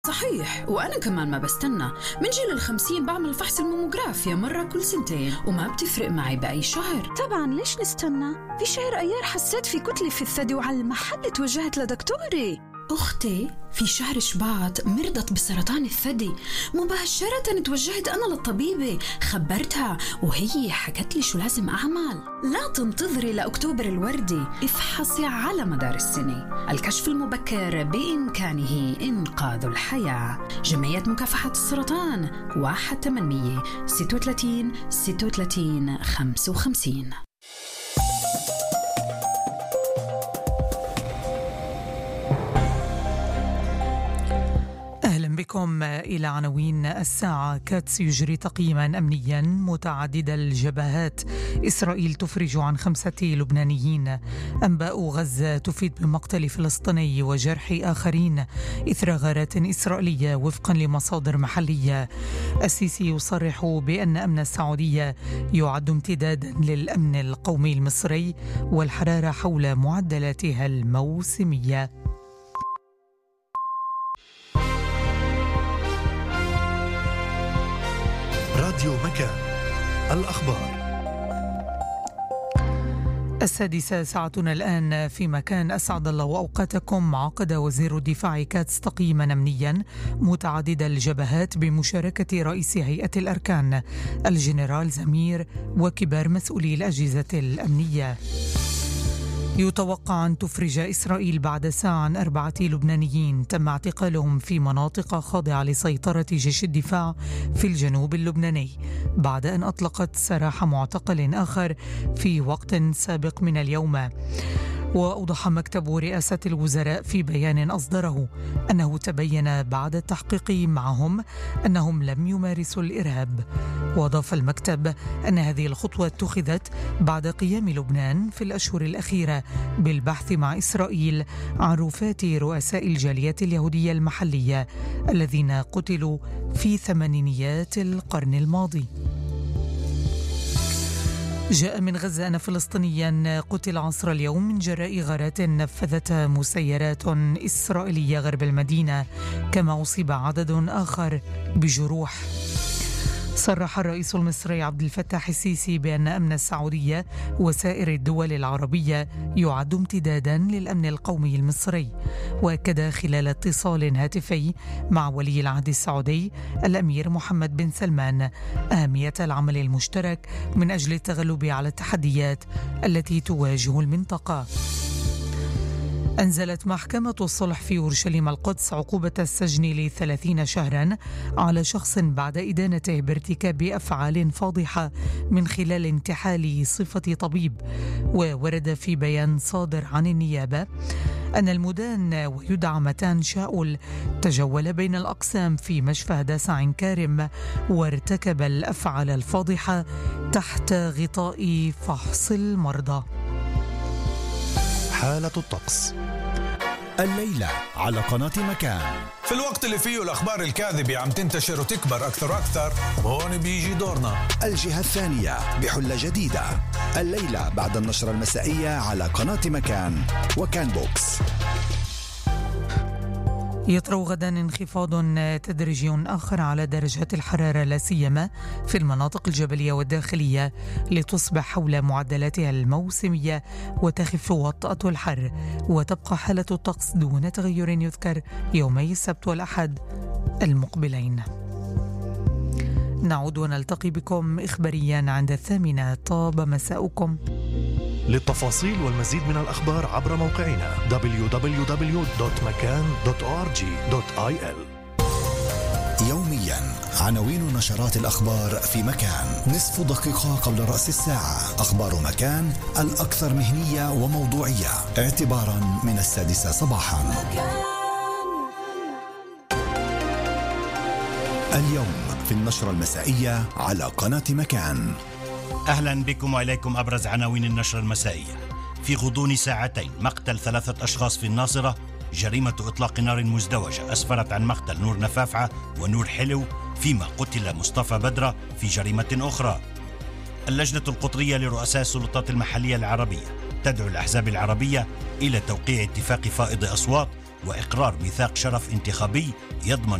صحيح، وأنا كمان ما بستنى. من جيل 50 بعمل فحص الموموغرافيا مرة كل 2 وما بتفرق معي بأي شهر. طبعا ليش نستنى؟ في شهر أيار حسيت في كتلة في الثدي وعلى المحل توجهت لدكتوري. أختي في شهر شباط مرضت بسرطان الثدي، مباشرة توجهت أنا للطبيبة، خبرتها وهي حكت لي شو لازم أعمل. لا تنتظري لأكتوبر الوردي، افحصي على مدار السنة. الكشف المبكر بإمكانه إنقاذ الحياة. جمعية مكافحة السرطان 1-800-36-36-55. أهلا بكم إلى عناوين الساعة. كاتس يجري تقييما أمنيا متعدد الجبهات. إسرائيل تفرج عن 5 لبنانيين. أنباء غزة تفيد بمقتل فلسطيني وجرح آخرين إثر غارات إسرائيلية وفقا لمصادر محلية. السيسي يصرح بأن أمن السعودية يعد امتدادا للأمن القومي المصري والحرارة حول معدلاتها الموسمية. راديو مكان، الأخبار 6:00 ساعتنا الآن في مكان. أسعد الله أوقاتكم. عقد وزير الدفاع كاتس تقييما أمنيا متعدد الجبهات بمشاركة رئيس هيئة الأركان الجنرال زمير وكبار مسؤولي الأجهزة الأمنية. يتوقع أن تفرج إسرائيل بعد ساعة عن 4 لبنانيين تم اعتقالهم في مناطق خاضعة لسيطرة جيش الدفاع في الجنوب اللبناني، بعد أن أطلقت سراح معتقل آخر في وقت سابق من اليوم. وأوضح مكتب رئاسة الوزراء في بيان أصدره أنه تبين بعد التحقيق معهم أنهم لم يمارسوا الإرهاب. وأضاف المكتب أن هذه الخطوة اتخذت بعد قيام لبنان في الأشهر الأخيرة بالبحث مع إسرائيل عن رفات رؤساء الجاليات اليهودية المحلية الذين قتلوا في 80 القرن الماضي. جاء من غزة أن فلسطينيا قتل عصر اليوم من جراء غارات نفذتها مسيرات إسرائيلية غرب المدينة، كما أصيب عدد آخر بجروح. صرح الرئيس المصري عبد الفتاح السيسي بأن أمن السعودية وسائر الدول العربية يعد امتدادا للأمن القومي المصري. وأكد خلال اتصال هاتفي مع ولي العهد السعودي الأمير محمد بن سلمان أهمية العمل المشترك من أجل التغلب على التحديات التي تواجه المنطقة. أنزلت محكمة الصلح في أورشليم القدس عقوبة السجن ل30 شهرا على شخص بعد إدانته بارتكاب أفعال فاضحة من خلال انتحال صفة طبيب. وورد في بيان صادر عن النيابة أن المدان ويدعى متان شاؤل تجول بين الأقسام في مشفى هداسة عين كارم وارتكب الأفعال الفاضحة تحت غطاء فحص المرضى. حالة الطقس الليلة على قناة مكان. في الوقت اللي فيه الأخبار الكاذبة عم تنتشر وتكبر أكثر وأكثر، هون بيجي دورنا. الجهة الثانية بحلة جديدة الليلة بعد النشرة المسائية على قناة مكان وكان بوكس. يطرأ غدا انخفاض تدريجي آخر على درجات الحرارة لا سيما في المناطق الجبلية والداخلية لتصبح حول معدلاتها الموسمية وتخف وطأة الحر، وتبقى حالة الطقس دون تغير يذكر يومي السبت والأحد المقبلين. نعود ونلتقي بكم إخباريا عند 8. طاب مساؤكم. للتفاصيل والمزيد من الأخبار عبر موقعنا www.makan.org.il. يوميا عناوين نشرات الأخبار في مكان. نصف دقيقة قبل رأس الساعة أخبار مكان الأكثر مهنية وموضوعية اعتبارا من 6 صباحا. اليوم في النشرة المسائية على قناة مكان. أهلا بكم وإليكم أبرز عناوين النشرة المسائية. في غضون ساعتين مقتل 3 أشخاص في الناصرة. جريمة إطلاق نار مزدوجة أسفرت عن مقتل نور نفافعة ونور حلو، فيما قتل مصطفى بدرة في جريمة أخرى. اللجنة القطرية لرؤساء السلطات المحلية العربية تدعو الأحزاب العربية إلى توقيع اتفاق فائض أصوات وإقرار ميثاق شرف انتخابي يضمن